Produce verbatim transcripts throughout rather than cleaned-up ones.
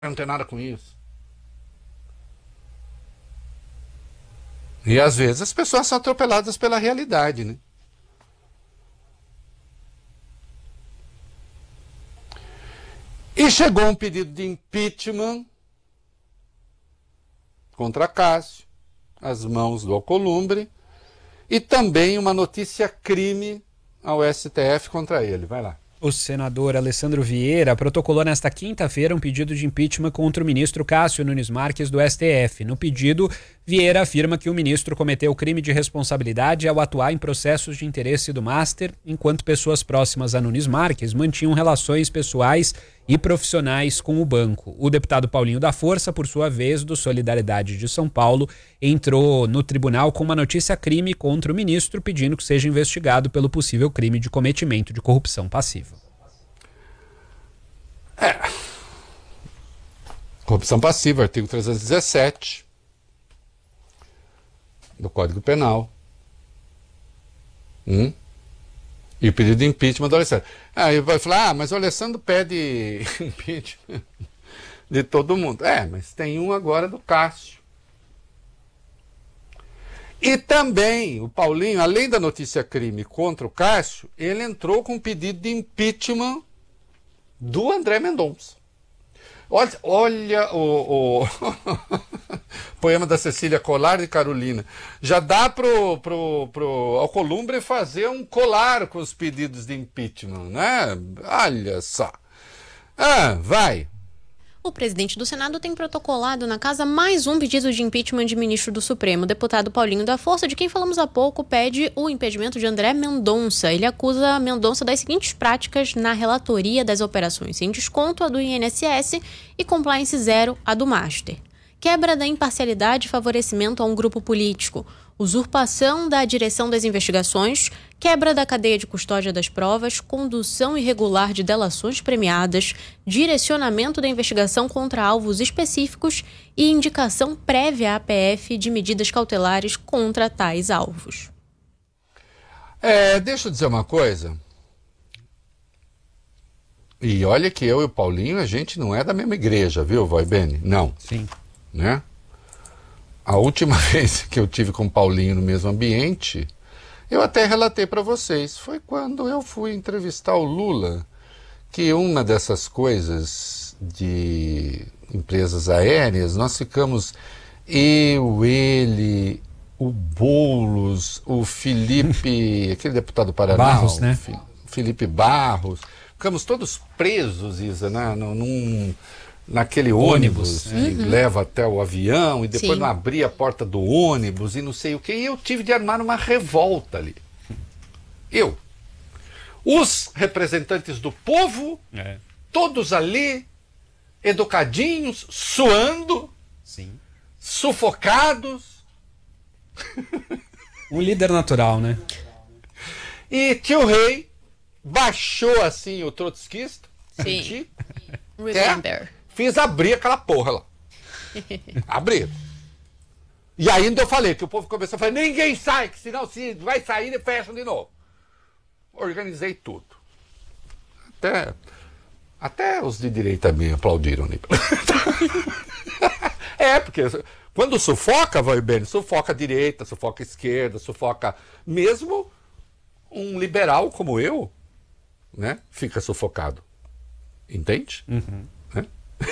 não tem nada com isso. E às vezes as pessoas são atropeladas pela realidade, né? E chegou um pedido de impeachment contra Cássio, às mãos do Alcolumbre, e também uma notícia crime ao S T F contra ele. Vai lá. O senador Alessandro Vieira protocolou nesta quinta-feira um pedido de impeachment contra o ministro Cássio Nunes Marques do S T F. No pedido, Vieira afirma que o ministro cometeu crime de responsabilidade ao atuar em processos de interesse do Master, enquanto pessoas próximas a Nunes Marques mantinham relações pessoais e profissionais com o banco. O deputado Paulinho da Força, por sua vez, do Solidariedade de São Paulo, entrou no tribunal com uma notícia crime contra o ministro, pedindo que seja investigado pelo possível crime de cometimento de corrupção passiva. É. Corrupção passiva, artigo trezentos e dezessete do Código Penal. Hum? E o pedido de impeachment do Alessandro. Aí vai falar, ah, mas o Alessandro pede impeachment de todo mundo. É, mas tem um agora do Cássio. E também o Paulinho, além da notícia crime contra o Cássio, ele entrou com um pedido de impeachment do André Mendonça. Olha, olha o, o poema da Cecília Colar de Carolina. Já dá pro, pro, pro Alcolumbre fazer um colar com os pedidos de impeachment, né? Olha só. Ah, vai. O presidente do Senado tem protocolado na casa mais um pedido de impeachment de ministro do Supremo. O deputado Paulinho da Força, de quem falamos há pouco, pede o impedimento de André Mendonça. Ele acusa Mendonça das seguintes práticas na relatoria das operações sem desconto, a do I N S S, e compliance zero, a do Master. Quebra da imparcialidade e favorecimento a um grupo político, usurpação da direção das investigações, quebra da cadeia de custódia das provas, condução irregular de delações premiadas, direcionamento da investigação contra alvos específicos e indicação prévia à P F de medidas cautelares contra tais alvos. É, deixa eu dizer uma coisa. E olha que eu e o Paulinho, a gente não é da mesma igreja, viu, Vai Bene? Não. Sim. Né? A última vez que eu tive com o Paulinho no mesmo ambiente, eu até relatei para vocês, foi quando eu fui entrevistar o Lula, que uma dessas coisas de empresas aéreas, nós ficamos, eu, ele, o Boulos, o Felipe, aquele deputado Paraná, Barros, né? Felipe Barros, ficamos todos presos, Isa, né? num... naquele ônibus, ônibus que uhum. leva até o avião, e depois Sim. não abria a porta do ônibus e não sei o que, e eu tive de armar uma revolta ali. Eu. Os representantes do povo, é. todos ali, educadinhos, suando, Sim. sufocados. Um líder natural, né? E tio Rei baixou assim o trotskista. Sim. Remember. É? Fiz abrir aquela porra lá. Abrir. E ainda eu falei, que o povo começou a falar, ninguém sai, que senão se vai sair e fecham de novo. Organizei tudo. Até, até os de direita me aplaudiram. Né? É, porque quando sufoca, vai bem, sufoca a direita, sufoca a esquerda, sufoca mesmo um liberal como eu, né? Fica sufocado. Entende? Uhum. Né?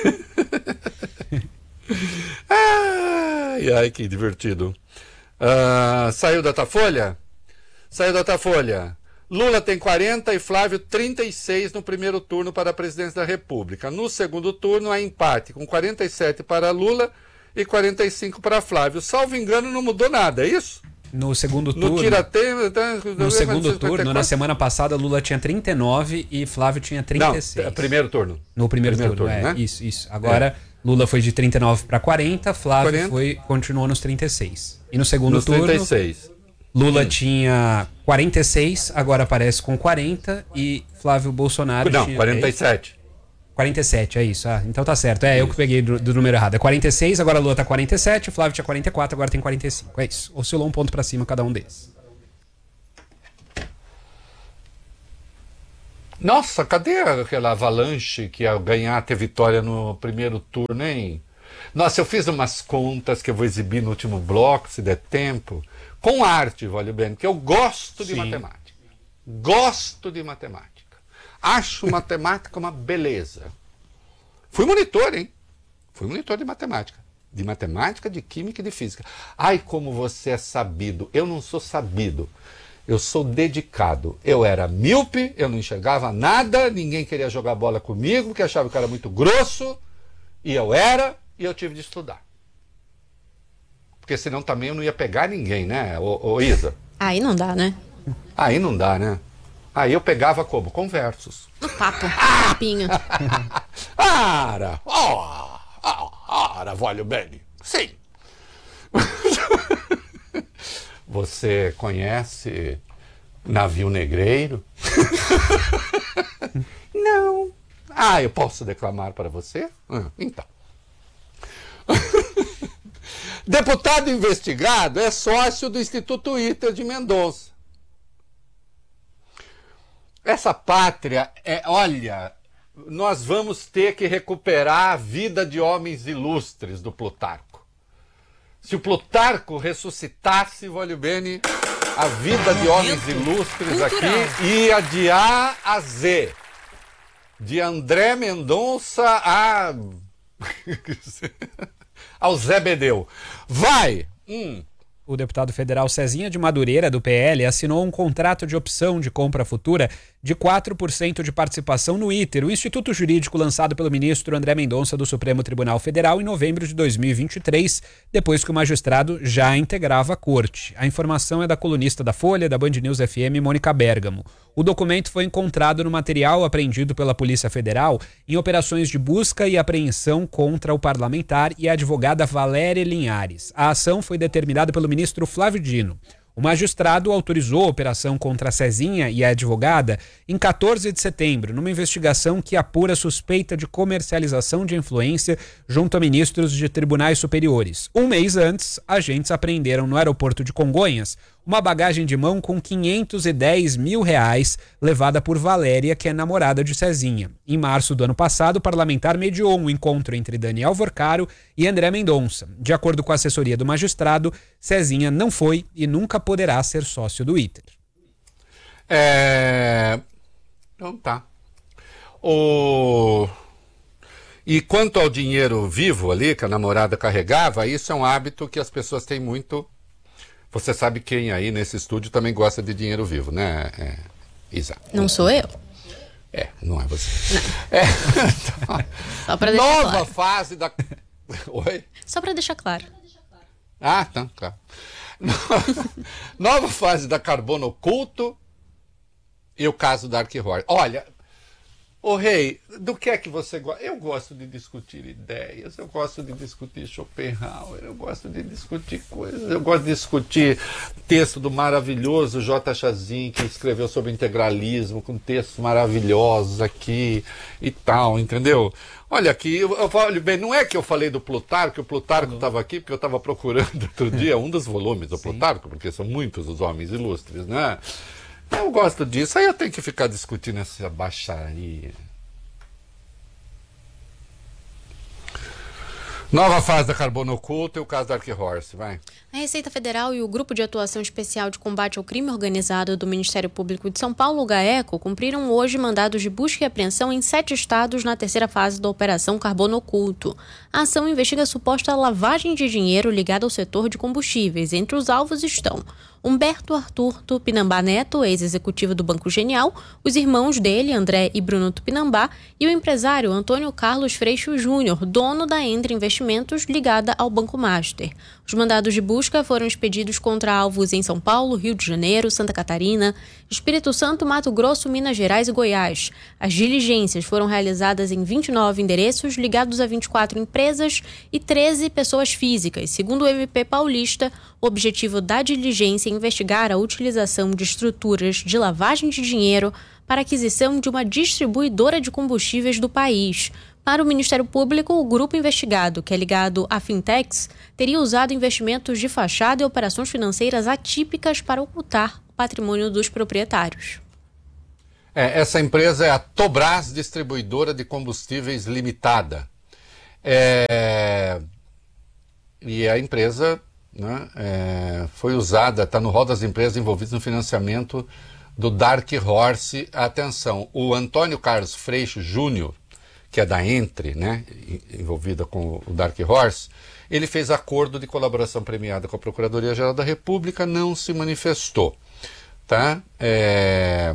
ai, ai, que divertido. Uh, saiu Datafolha? Saiu Datafolha. Lula tem quarenta e Flávio trinta e seis no primeiro turno para a presidência da República. No segundo turno há empate, com quarenta e sete para Lula e quarenta e cinco para Flávio. Salvo engano, não mudou nada, é isso? No segundo turno. No tirateio, no segundo turno, na semana passada, Lula tinha trinta e nove e Flávio tinha trinta e seis. Não, primeiro turno. No primeiro, primeiro turno, turno, é. Né? Isso, isso. Agora, é. Lula foi de trinta e nove para quarenta, Flávio quarenta. Foi, continuou nos trinta e seis. E no segundo nos turno, trinta e seis. Lula hum. tinha quarenta e seis, agora aparece com quarenta, e Flávio Bolsonaro Não, tinha... quarenta e sete. quarenta e sete, é isso. Ah, então tá certo. É, isso. Eu que peguei do, do número errado. É quarenta e seis, agora a Lula tá quarenta e sete, o Flávio tinha quarenta e quatro, agora tem quarenta e cinco. É isso. Oscilou um ponto pra cima cada um deles. Nossa, cadê aquela Avalanche que ia ganhar, ter vitória no primeiro turno, hein? Nossa, eu fiz umas contas que eu vou exibir no último bloco, se der tempo, com arte, vale bem, porque eu gosto de Sim. matemática. Gosto de matemática. Acho matemática uma beleza. Fui monitor, hein? Fui monitor de matemática. De matemática, de química e de física. Ai, como você é sabido. Eu não sou sabido. Eu sou dedicado. Eu era míope, eu não enxergava nada, ninguém queria jogar bola comigo, porque achava que eu era muito grosso. E eu era, e eu tive de estudar. Porque senão também eu não ia pegar ninguém, né, ô, ô Isa? Aí não dá, né? Aí não dá, né? Aí eu pegava como? Conversos. No papo, no papinho. Ara! Oh, ara, voglio bene. Sim. Você conhece Navio Negreiro? Não. Ah, eu posso declamar para você? Ah, então. Deputado investigado é sócio do Instituto Iter de Mendonça. Essa pátria é, olha, nós vamos ter que recuperar a vida de homens ilustres do Plutarco. Se o Plutarco ressuscitasse, voglio bene, a vida de homens ilustres cultural. Aqui ia de A a Z. De André Mendonça a... ao Zé Bedeu. Vai! Hum. O deputado federal Cezinha de Madureira, do P L, assinou um contrato de opção de compra futura de quatro por cento de participação no Iter, o instituto jurídico lançado pelo ministro André Mendonça do Supremo Tribunal Federal em novembro de dois mil e vinte e três, depois que o magistrado já integrava a corte. A informação é da colunista da Folha, da Band News F M, Mônica Bergamo. O documento foi encontrado no material apreendido pela Polícia Federal em operações de busca e apreensão contra o parlamentar e a advogada Valéria Linhares. A ação foi determinada pelo ministro Flávio Dino. O magistrado autorizou a operação contra a Cezinha e a advogada em quatorze de setembro, numa investigação que apura suspeita de comercialização de influência junto a ministros de tribunais superiores. Um mês antes, agentes apreenderam no aeroporto de Congonhas uma bagagem de mão com quinhentos e dez mil reais levada por Valéria, que é namorada de Cezinha. Em março do ano passado, o parlamentar mediou um encontro entre Daniel Vorcaro e André Mendonça. De acordo com a assessoria do magistrado, Cezinha não foi e nunca poderá ser sócio do Iter. É... Então tá. O... E quanto ao dinheiro vivo ali, que a namorada carregava, isso é um hábito que as pessoas têm muito... Você sabe quem aí nesse estúdio também gosta de dinheiro vivo, né, é, Isa? Não sou eu. É, não é você. Não. É, então, Só pra deixar nova claro. fase da... Oi? Só pra deixar claro. Ah, tá, claro. Nova fase da Carbono Oculto e o caso da Arquihorse. Olha, ô Rei, do que é que você gosta? Eu gosto de discutir ideias, eu gosto de discutir Schopenhauer, eu gosto de discutir coisas, eu gosto de discutir texto do maravilhoso J. Chazin, que escreveu sobre integralismo, com textos maravilhosos aqui e tal, entendeu? Olha aqui, eu, eu falo bem, não é que eu falei do Plutarco, que o Plutarco estava aqui, porque eu estava procurando outro dia um dos volumes do Plutarco, porque são muitos os homens ilustres, né? Eu gosto disso, aí eu tenho que ficar discutindo essa baixaria. Nova fase da Carbono Oculto e o caso da Arquihorse, vai. A Receita Federal e o Grupo de Atuação Especial de Combate ao Crime Organizado do Ministério Público de São Paulo, o GAECO, cumpriram hoje mandados de busca e apreensão em sete estados na terceira fase da Operação Carbono Oculto. A ação investiga a suposta lavagem de dinheiro ligada ao setor de combustíveis. Entre os alvos estão Humberto Arthur Tupinambá Neto, ex-executivo do Banco Genial, os irmãos dele, André e Bruno Tupinambá, e o empresário Antônio Carlos Freixo Júnior, dono da Entre Investimentos, ligada ao Banco Master. Os mandados de busca foram expedidos contra alvos em São Paulo, Rio de Janeiro, Santa Catarina, Espírito Santo, Mato Grosso, Minas Gerais e Goiás. As diligências foram realizadas em vinte e nove endereços ligados a vinte e quatro empresas e treze pessoas físicas. Segundo o M P Paulista, o objetivo da diligência é investigar a utilização de estruturas de lavagem de dinheiro para aquisição de uma distribuidora de combustíveis do país. Para o Ministério Público, o grupo investigado, que é ligado a fintechs, teria usado investimentos de fachada e operações financeiras atípicas para ocultar o patrimônio dos proprietários. É, essa empresa é a Tobras Distribuidora de Combustíveis Limitada. É, e a empresa, né, é, foi usada, está no rol das empresas envolvidas no financiamento do Dark Horse. Atenção, o Antônio Carlos Freixo Júnior, que é da Entre, né, envolvida com o Dark Horse, ele fez acordo de colaboração premiada com a Procuradoria-Geral da República, não se manifestou. Tá? É...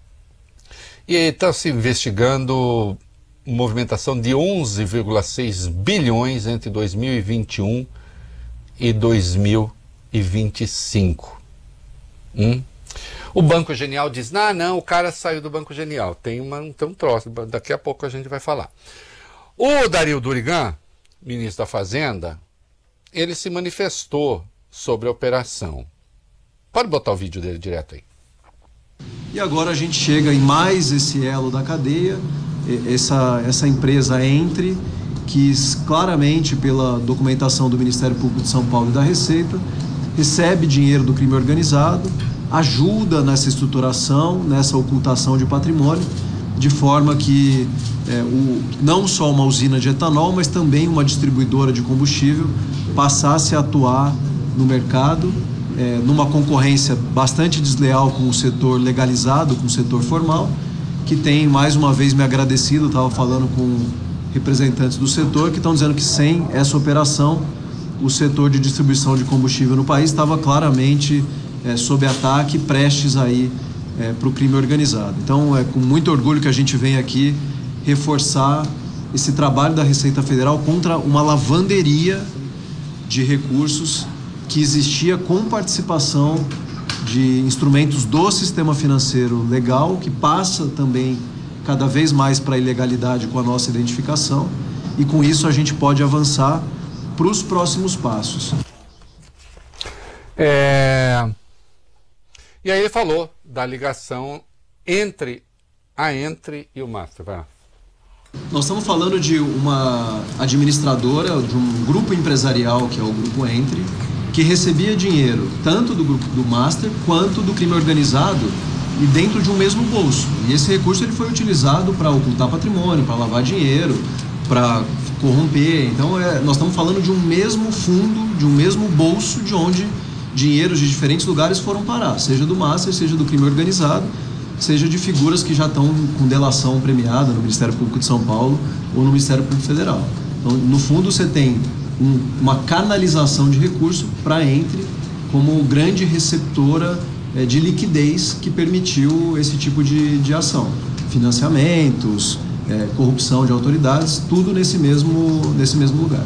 E está se investigando movimentação de onze vírgula seis bilhões entre dois mil e vinte e um e dois mil e vinte e cinco. Hum? O Banco Genial diz, não, não, o cara saiu do Banco Genial. Tem, uma, tem um troço, daqui a pouco a gente vai falar. O Dario Durigan, ministro da Fazenda, ele se manifestou sobre a operação. Pode botar o vídeo dele direto aí. E agora a gente chega em mais esse elo da cadeia, essa, essa empresa Entre, que claramente pela documentação do Ministério Público de São Paulo e da Receita, recebe dinheiro do crime organizado, ajuda nessa estruturação, nessa ocultação de patrimônio, de forma que é, o, não só uma usina de etanol, mas também uma distribuidora de combustível passasse a atuar no mercado, é, numa concorrência bastante desleal com o setor legalizado, com o setor formal, que tem, mais uma vez, me agradecido, estava falando com representantes do setor, que estão dizendo que sem essa operação, o setor de distribuição de combustível no país estava claramente é, sob ataque, prestes aí é, para o crime organizado. Então, é com muito orgulho que a gente vem aqui reforçar esse trabalho da Receita Federal contra uma lavanderia de recursos que existia com participação de instrumentos do sistema financeiro legal, que passa também cada vez mais para a ilegalidade com a nossa identificação, e com isso a gente pode avançar para os próximos passos. É... E aí ele falou da ligação entre a Entre e o Master. Vai lá. Nós estamos falando de uma administradora, de um grupo empresarial, que é o Grupo Entre, que recebia dinheiro tanto do grupo do Master quanto do crime organizado e dentro de um mesmo bolso. E esse recurso ele foi utilizado para ocultar patrimônio, para lavar dinheiro, para corromper. Então é, nós estamos falando de um mesmo fundo, de um mesmo bolso, de onde dinheiros de diferentes lugares foram parar, seja do Master, seja do crime organizado, seja de figuras que já estão com delação premiada no Ministério Público de São Paulo ou no Ministério Público Federal. Então, no fundo, você tem um, uma canalização de recurso para a Entre como grande receptora é, de liquidez que permitiu esse tipo de, de ação. Financiamentos, é, corrupção de autoridades, tudo nesse mesmo, nesse mesmo lugar.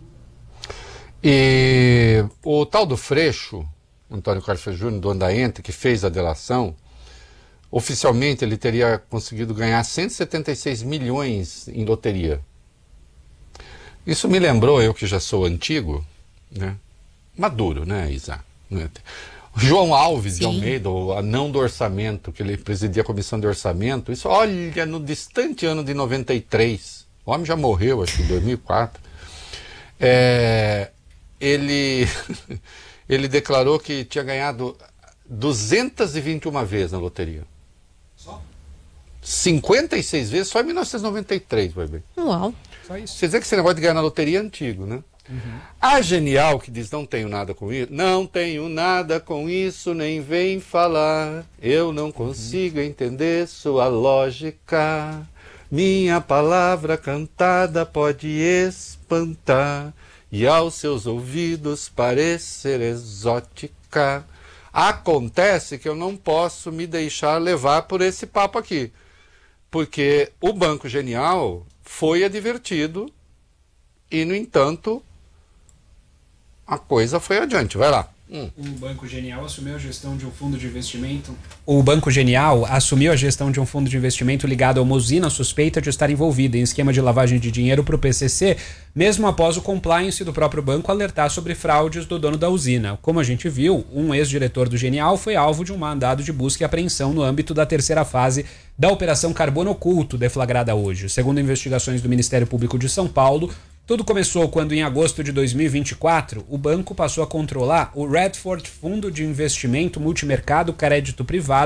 E o tal do Freixo, Antônio Carlos Freixo Júnior, dono da Entre, que fez a delação, oficialmente ele teria conseguido ganhar cento e setenta e seis milhões em loteria. Isso me lembrou, eu que já sou antigo, né? Maduro, né, Isa? João Alves Sim. de Almeida, o anão do orçamento, que ele presidia a comissão de orçamento, isso, olha, no distante ano de noventa e três, o homem já morreu, acho que em dois mil e quatro, é, ele, ele declarou que tinha ganhado duzentas e vinte e uma vezes na loteria. Só? cinquenta e seis vezes só em mil novecentos e noventa e três, vai ver. Uau. Só isso. Você dizer que esse negócio de ganhar na loteria é antigo, né? Uhum. A Genial, que diz não tenho nada com isso, não tenho nada com isso, nem vem falar, eu não consigo uhum. entender sua lógica, minha palavra cantada pode espantar e aos seus ouvidos parecer exótica. Acontece que eu não posso me deixar levar por esse papo aqui, porque o Banco Genial foi advertido e, no entanto, a coisa foi adiante. Vai lá. Hum. O Banco Genial assumiu a gestão de um fundo de investimento. O Banco Genial assumiu a gestão de um fundo de investimento ligado a uma usina suspeita de estar envolvida em esquema de lavagem de dinheiro para o P C C, mesmo após o compliance do próprio banco alertar sobre fraudes do dono da usina. Como a gente viu, um ex-diretor do Genial foi alvo de um mandado de busca e apreensão no âmbito da terceira fase da Operação Carbono Oculto, deflagrada hoje. Segundo investigações do Ministério Público de São Paulo, tudo começou quando, em agosto de dois mil e vinte e quatro, o banco passou a controlar o Redford Fundo de Investimento Multimercado Crédito Privado,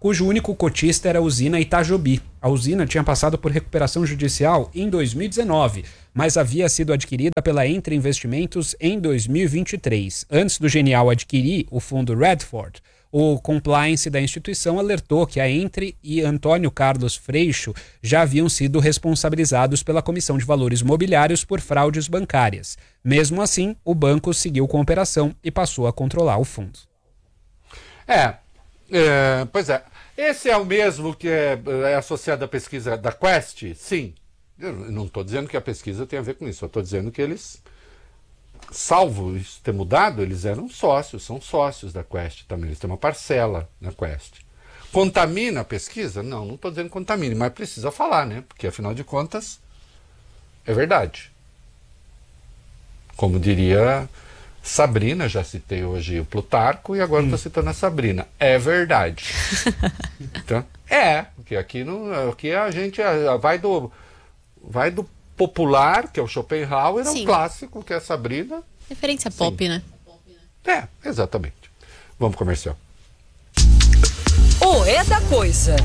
cujo único cotista era a usina Itajobi. A usina tinha passado por recuperação judicial em dois mil e dezenove, mas havia sido adquirida pela Entre Investimentos em dois mil e vinte e três. Antes do Genial adquirir o fundo Redford, o compliance da instituição alertou que a Entre e Antônio Carlos Freixo já haviam sido responsabilizados pela Comissão de Valores Mobiliários por fraudes bancárias. Mesmo assim, o banco seguiu com a operação e passou a controlar o fundo. É, é pois é. Esse é o mesmo que é, é associado à pesquisa da Quest? Sim. Eu não estou dizendo que a pesquisa tem a ver com isso, eu estou dizendo que eles, salvo isso ter mudado, eles eram sócios, são sócios da Quest também, eles têm uma parcela na Quest. Contamina a pesquisa? Não, não estou dizendo que contamine, mas precisa falar, né? Porque afinal de contas, é verdade. Como diria Sabrina, já citei hoje o Plutarco e agora estou hum. citando a Sabrina. É verdade. Então, é, porque aqui, não, aqui a gente vai do, vai do popular, que é o Schopenhauer, ao clássico, que é a Sabrina. Referência pop, Sim. né? É, exatamente. Vamos pro comercial. O É da Coisa.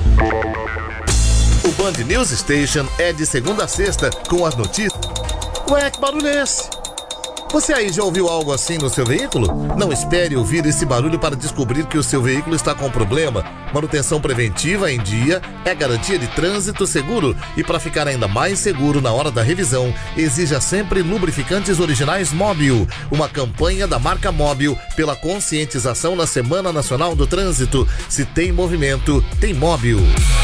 O Band News Station é de segunda a sexta com as notícias. Ué, que barulho é esse? Você aí já ouviu algo assim no seu veículo? Não espere ouvir esse barulho para descobrir que o seu veículo está com problema. Manutenção preventiva em dia é garantia de trânsito seguro. E para ficar ainda mais seguro na hora da revisão, exija sempre lubrificantes originais Móbil. Uma campanha da marca Móbil pela conscientização na Semana Nacional do Trânsito. Se tem movimento, tem Móbil.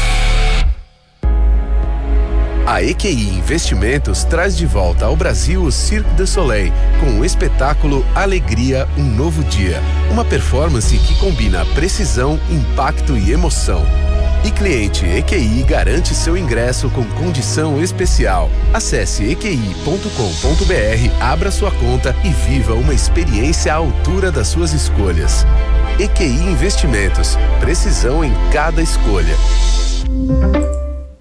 A E Q I Investimentos traz de volta ao Brasil o Cirque du Soleil, com o espetáculo Alegria, um Novo Dia. Uma performance que combina precisão, impacto e emoção. E cliente E Q I garante seu ingresso com condição especial. Acesse e q i ponto com ponto b r, abra sua conta e viva uma experiência à altura das suas escolhas. E Q I Investimentos, precisão em cada escolha.